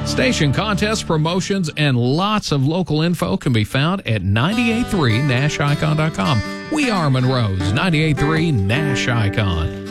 Station contests, promotions, and lots of local info can be found at 983nashicon.com. We are Monroe's 98.3 Nash Icon.